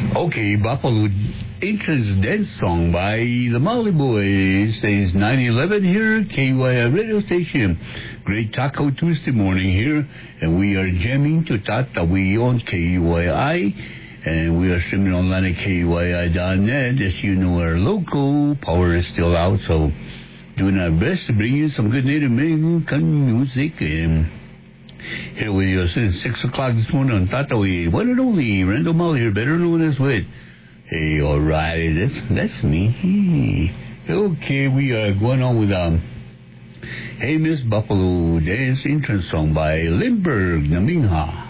Okay, Buffalo entrance dance song by the Molly Boys. Says 9:11 here, KYI radio station. Great Taco Tuesday morning here, and we are jamming to Tatawi on KYI, and we are streaming online at KYI.net. As you know, our local power is still out, so doing our best to bring you some good Native American music. And here we are since 6 o'clock this morning on Tatawi. One and only Randall Molly here, better known as Wit. Hey, alright, that's me. Hey. Okay, we are going on with Hey Miss Buffalo dance entrance song by Lindbergh Naminha.